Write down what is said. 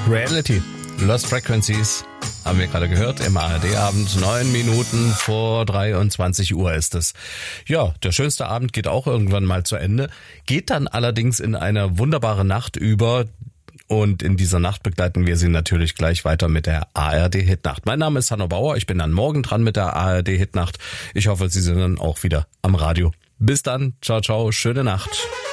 Reality, Lost Frequencies, haben wir gerade gehört, im ARD-Abend, 9 Minuten vor 23 Uhr ist es. Ja, der schönste Abend geht auch irgendwann mal zu Ende, geht dann allerdings in eine wunderbare Nacht über. Und in dieser Nacht begleiten wir Sie natürlich gleich weiter mit der ARD-Hitnacht. Mein Name ist Hanno Bauer, ich bin dann morgen dran mit der ARD-Hitnacht. Ich hoffe, Sie sind dann auch wieder am Radio. Bis dann, ciao, ciao, schöne Nacht.